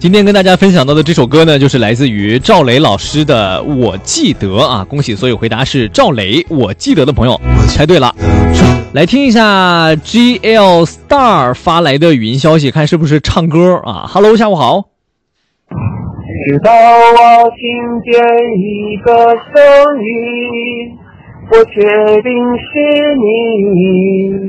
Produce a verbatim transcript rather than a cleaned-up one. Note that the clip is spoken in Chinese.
今天跟大家分享到的这首歌呢，就是来自于赵雷老师的《我记得》啊！恭喜所有回答是赵雷《我记得》的朋友猜对了。来听一下 G L Star 发来的语音消息，看是不是唱歌啊 ？Hello， 下午好。 直到我听见一个声音，我确定是你。